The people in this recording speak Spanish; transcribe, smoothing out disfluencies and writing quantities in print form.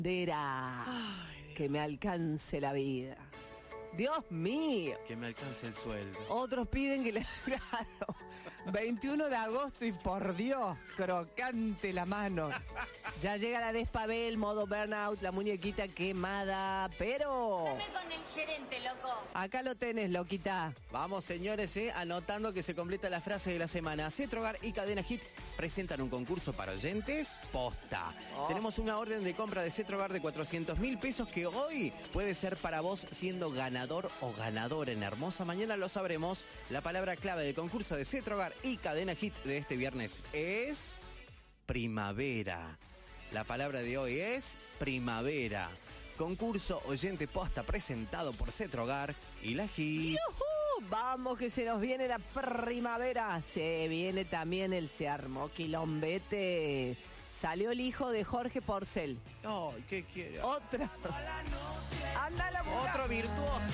Que me alcance la vida. Dios mío. Que me alcance el sueldo. Otros piden que le... Claro. 21 de agosto y por Dios, crocante la mano. Ya llega la Despabel, modo burnout, la muñequita quemada, pero... Dame con el gerente, loco. Acá lo tenés, loquita. Vamos, señores, anotando que se completa la frase de la semana. Cetrogar y Cadena Hit presentan un concurso para oyentes posta. Tenemos una orden de compra de Cetrogar de 400.000 pesos que hoy puede ser para vos siendo ganador o ganadora en Hermosa. Mañana lo sabremos. La palabra clave del concurso de Cetrogar y Cadena Hit de este viernes es primavera. La palabra de hoy es primavera. Concurso oyente posta presentado por Cetrogar y la Hit. ¡Yujú! Vamos que se nos viene la primavera. Se viene también el Se Armó Quilombete. Salió el hijo de Jorge Porcel. Ay, ¿qué quiere? Otra. Anda la Otro virtuoso.